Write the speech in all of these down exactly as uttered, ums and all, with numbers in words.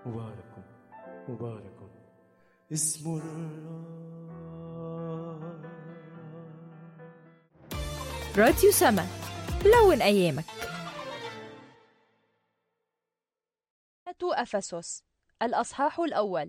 مبارك مبارك اسم الله. راديو سما، لون أيامك. أفسس الأصحاح الأول.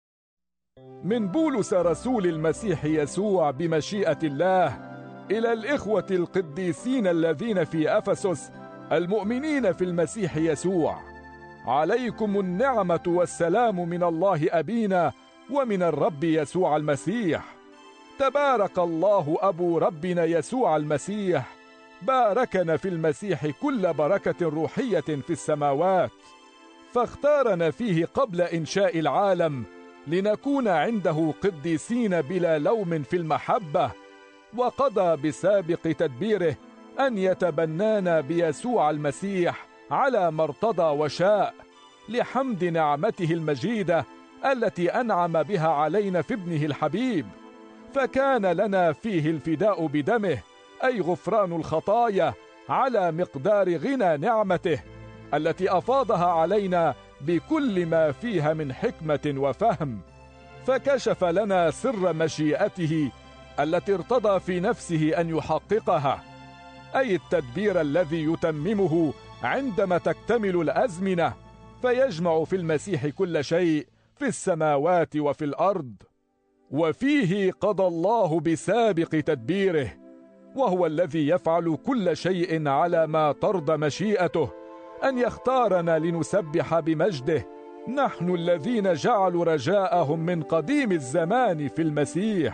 من بولس رسول المسيح يسوع بمشيئة الله إلى الإخوة القديسين الذين في أفسس المؤمنين في المسيح يسوع، عليكم النعمة والسلام من الله أبينا ومن الرب يسوع المسيح. تبارك الله أبو ربنا يسوع المسيح، باركنا في المسيح كل بركة روحية في السماوات، فاختارنا فيه قبل إنشاء العالم لنكون عنده قديسين بلا لوم في المحبة، وقضى بسابق تدبيره أن يتبنانا بيسوع المسيح على ما ارتضى وشاء، لحمد نعمته المجيدة التي أنعم بها علينا في ابنه الحبيب. فكان لنا فيه الفداء بدمه، أي غفران الخطايا، على مقدار غنى نعمته التي أفاضها علينا بكل ما فيها من حكمة وفهم. فكشف لنا سر مشيئته التي ارتضى في نفسه أن يحققها، أي التدبير الذي يتممه عندما تكتمل الأزمنة، فيجمع في المسيح كل شيء في السماوات وفي الأرض. وفيه قضى الله بسابق تدبيره، وهو الذي يفعل كل شيء على ما ترضى مشيئته، أن يختارنا لنسبح بمجده، نحن الذين جعلوا رجاءهم من قديم الزمان في المسيح.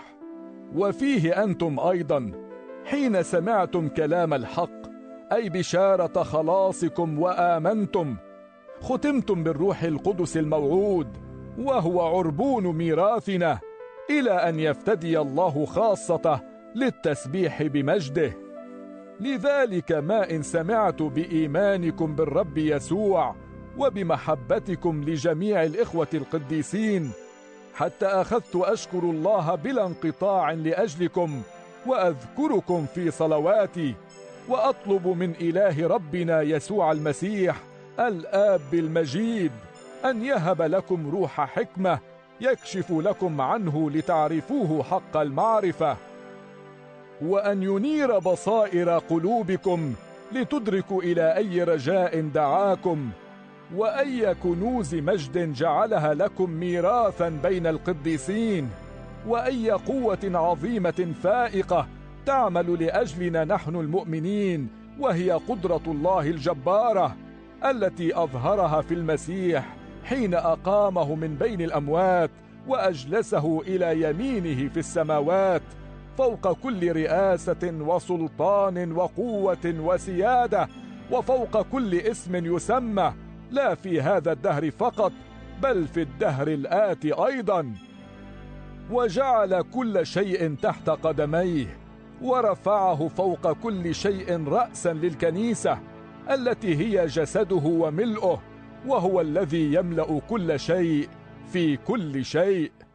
وفيه أنتم أيضا حين سمعتم كلام الحق، أي بشارة خلاصكم، وآمنتم، ختمتم بالروح القدس الموعود، وهو عربون ميراثنا، إلى أن يفتدي الله خاصته للتسبيح بمجده. لذلك ما إن سمعت بإيمانكم بالرب يسوع وبمحبتكم لجميع الإخوة القديسين، حتى أخذت أشكر الله بلا انقطاع لأجلكم، وأذكركم في صلواتي، وأطلب من إله ربنا يسوع المسيح الآب المجيد أن يهب لكم روح حكمة يكشف لكم عنه لتعرفوه حق المعرفة، وأن ينير بصائر قلوبكم لتدركوا إلى أي رجاء دعاكم، وأي كنوز مجد جعلها لكم ميراثا بين القديسين، وأي قوة عظيمة فائقة تعمل لأجلنا نحن المؤمنين، وهي قدرة الله الجبارة التي أظهرها في المسيح حين أقامه من بين الأموات وأجلسه إلى يمينه في السماوات، فوق كل رئاسة وسلطان وقوة وسيادة، وفوق كل اسم يسمى، لا في هذا الدهر فقط بل في الدهر الآتي أيضا. وجعل كل شيء تحت قدميه، ورفعه فوق كل شيء رأسا للكنيسة التي هي جسده وملؤه، وهو الذي يملأ كل شيء في كل شيء.